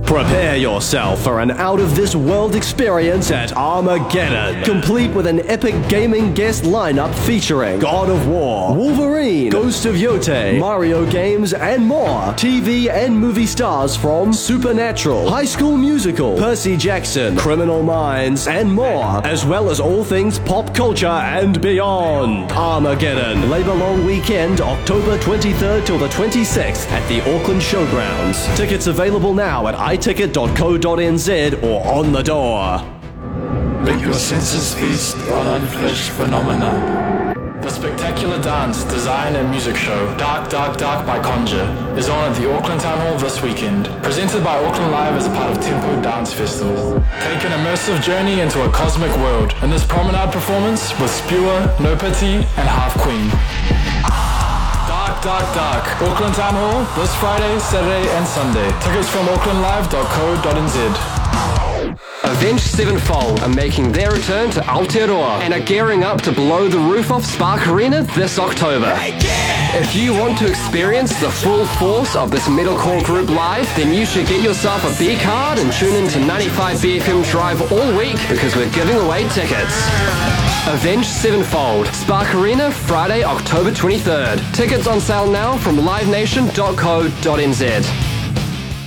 Prepare yourself for an out-of-this-world experience at Armageddon, complete with an epic gaming guest lineup featuring God of War, Wolverine, Ghost of Yote, Mario games, and more. TV and movie stars from Supernatural, High School Musical, Percy Jackson, Criminal Minds, and more, as well as all things pop culture and beyond. Armageddon, Labour Long Weekend, October 23rd till the 26th at the Auckland Showgrounds. Tickets available now at iticket.co.nz or on the door. Make your senses feast on unfledged phenomena. The spectacular dance, design and music show Dark Dark Dark by Conjure is on at the Auckland Town Hall this weekend, presented by Auckland Live as part of Tempo Dance Festival. Take an immersive journey into a cosmic world in this promenade performance with Spewer, No Pity and Half Queen. Dark Dark Dark, Auckland Town Hall this Friday, Saturday and Sunday. Tickets from aucklandlive.co.nz. Avenged Sevenfold are making their return to Aotearoa and are gearing up to blow the roof off Spark Arena this October. If you want to experience the full force of this metalcore group live, then you should get yourself a B card and tune in to 95 BFM Drive all week because we're giving away tickets. Avenged Sevenfold, Spark Arena, Friday, October 23rd. Tickets on sale now from livenation.co.nz.